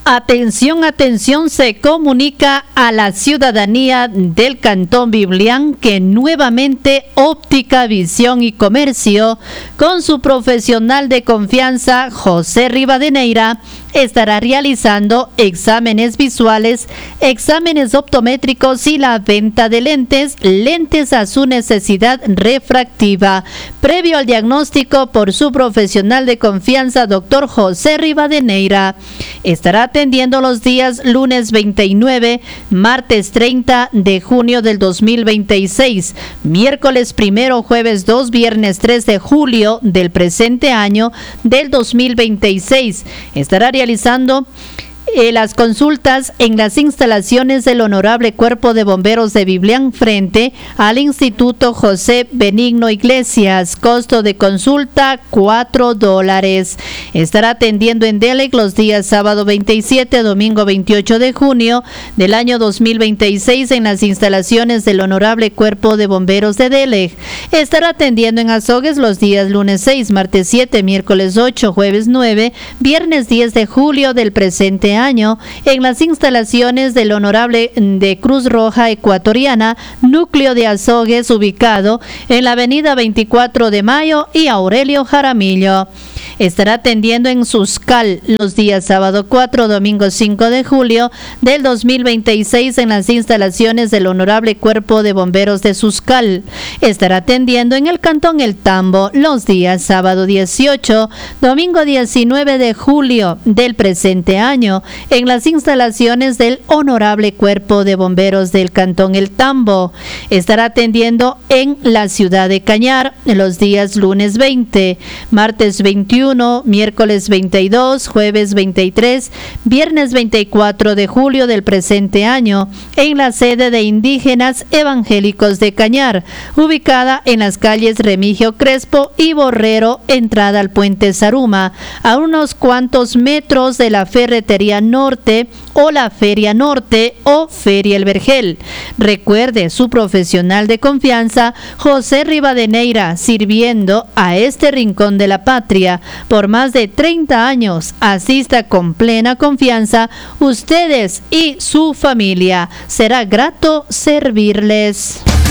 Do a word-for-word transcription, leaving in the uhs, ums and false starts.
Atención, atención, se comunica a la ciudadanía del Cantón Biblián que nuevamente Óptica, Visión y Comercio, con su profesional de confianza, José Rivadeneira, estará realizando exámenes visuales, exámenes optométricos y la venta de lentes, lentes a su necesidad refractiva, previo al diagnóstico por su profesional de confianza, doctor José Rivadeneira. Estará atendiendo los días lunes veintinueve, martes treinta de junio del dos mil veintiséis, miércoles primero, jueves dos, viernes tres de julio del presente año del dos mil veintiséis. Estará realizando Eh, las consultas en las instalaciones del Honorable Cuerpo de Bomberos de Biblián frente al Instituto José Benigno Iglesias. Costo de consulta cuatro dólares. Estará atendiendo en Delec los días sábado veintisiete, domingo veintiocho de junio del año dos mil veintiséis en las instalaciones del Honorable Cuerpo de Bomberos de Delec. Estará atendiendo en Azogues los días lunes seis, martes siete, miércoles ocho, jueves nueve, viernes diez de julio del presente año en las instalaciones del Honorable de Cruz Roja Ecuatoriana, núcleo de Azogues, ubicado en la avenida veinticuatro de mayo y Aurelio Jaramillo. Estará atendiendo en Suscal los días sábado cuatro, domingo cinco de julio del dos mil veintiséis en las instalaciones del Honorable Cuerpo de Bomberos de Suscal. Estará atendiendo en el Cantón El Tambo los días sábado dieciocho, domingo diecinueve de julio del presente año en las instalaciones del Honorable Cuerpo de Bomberos del Cantón El Tambo. Estará atendiendo en la ciudad de Cañar los días lunes veinte, martes veintiuno, miércoles veintidós, jueves veintitrés, viernes veinticuatro de julio del presente año en la sede de Indígenas Evangélicos de Cañar, ubicada en las calles Remigio Crespo y Borrero, entrada al Puente Zaruma, a unos cuantos metros de la Ferretería Norte o la Feria Norte o Feria El Vergel. Recuerde, su profesional de confianza, José Rivadeneira, sirviendo a este rincón de la patria por más de treinta años. Asista con plena confianza, ustedes y su familia. Será grato servirles.